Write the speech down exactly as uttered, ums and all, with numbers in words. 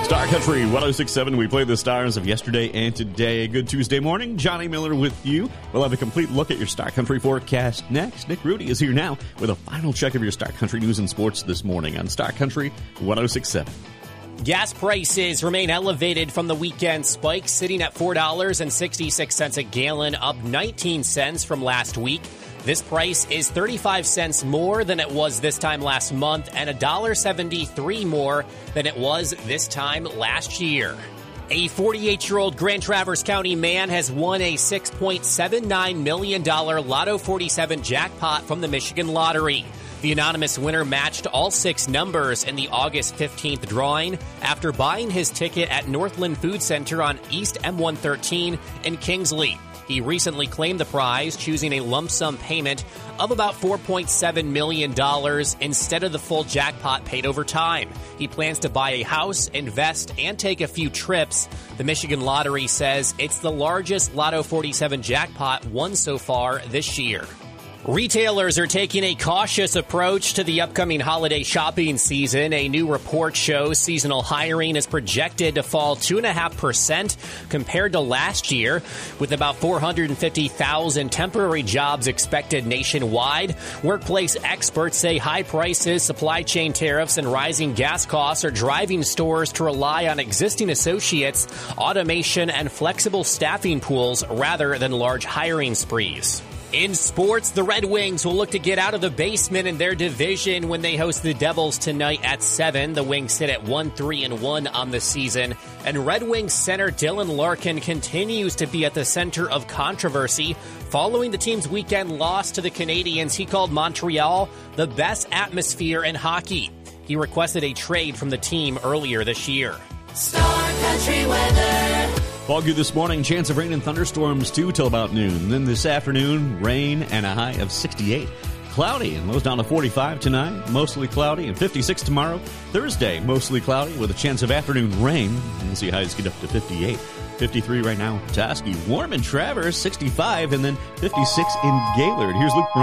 Star Country one oh six point seven. We play the stars of yesterday and today. Good Tuesday morning. Johnny Miller with you. We'll have a complete look at your Star Country forecast next. Nick Rudy is here now with a final check of your Star Country news and sports this morning on Star Country one oh six point seven. Gas prices remain elevated from the weekend spike, sitting at four dollars and sixty-six cents a gallon, up nineteen cents from last week. This price is thirty-five cents more than it was this time last month and one dollar and seventy-three cents more than it was this time last year. A forty-eight-year-old Grand Traverse County man has won a six point seven nine million dollars Lotto forty-seven jackpot from the Michigan Lottery. The anonymous winner matched all six numbers in the August fifteenth drawing after buying his ticket at Northland Food Center on East M one thirteen in Kingsley. He recently claimed the prize, choosing a lump sum payment of about four point seven million dollars instead of the full jackpot paid over time. He plans to buy a house, invest, and take a few trips. The Michigan Lottery says it's the largest Lotto forty-seven jackpot won so far this year. Retailers are taking a cautious approach to the upcoming holiday shopping season. A new report shows seasonal hiring is projected to fall two point five percent compared to last year, with about four hundred fifty thousand temporary jobs expected nationwide. Workplace experts say high prices, supply chain tariffs, and rising gas costs are driving stores to rely on existing associates, automation, and flexible staffing pools rather than large hiring sprees. In sports, the Red Wings will look to get out of the basement in their division when they host the Devils tonight at seven. The Wings sit at one three and one on the season, and Red Wings center Dylan Larkin continues to be at the center of controversy following the team's weekend loss to the Canadiens. He called Montreal the best atmosphere in hockey. He requested a trade from the team earlier this year. Star Country weather. Foggy this morning, chance of rain and thunderstorms too till about noon. Then this afternoon, rain and a high of sixty-eight. Cloudy and lows down to forty-five tonight. Mostly cloudy and fifty-six tomorrow. Thursday, mostly cloudy with a chance of afternoon rain. We'll see highs get up to fifty-eight. fifty-three right now. Petoskey, warm in Traverse, sixty-five, and then fifty-six in Gaylord. Here's Luke.